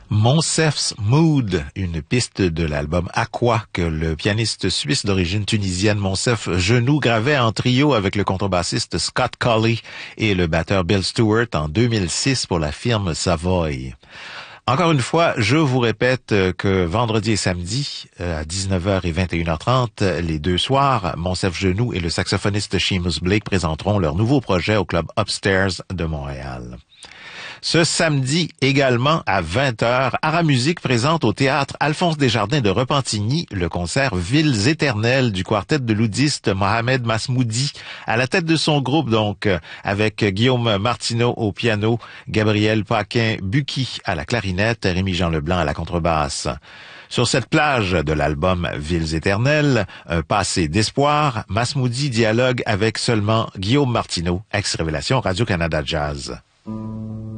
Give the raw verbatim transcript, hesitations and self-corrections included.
Monsef's Mood, une piste de l'album Aqua que le pianiste suisse d'origine tunisienne Monsef Genoux gravait en trio avec le contrebassiste Scott Colley et le batteur Bill Stewart en deux mille six pour la firme Savoy. Encore une fois, je vous répète que vendredi et samedi, à dix-neuf heures et vingt et une heures trente, les deux soirs, Monsef Genoux et le saxophoniste Seamus Blake présenteront leur nouveau projet au club Upstairs de Montréal. Ce samedi également à vingt heures, Aramusique présente au théâtre Alphonse Desjardins de Repentigny le concert Villes éternelles du quartet de l'oudiste Mohamed Masmoudi à la tête de son groupe donc avec Guillaume Martineau au piano, Gabriel Paquin-Bucky à la clarinette, Rémi-Jean Leblanc à la contrebasse. Sur cette plage de l'album Villes éternelles, un passé d'espoir, Masmoudi dialogue avec seulement Guillaume Martineau, ex-révélation Radio-Canada Jazz.